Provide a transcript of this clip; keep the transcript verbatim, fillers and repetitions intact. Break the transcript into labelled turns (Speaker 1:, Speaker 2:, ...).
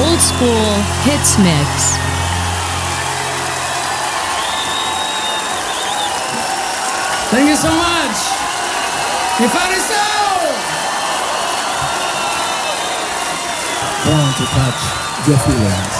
Speaker 1: Old School Hits Mix.
Speaker 2: Thank you so much. Mi fariseo.
Speaker 3: Born to touch your feelings.